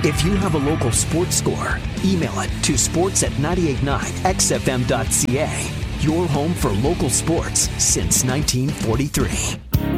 If you have a local sports score, email it to sports@989xfm.ca. Your home for local sports since 1943.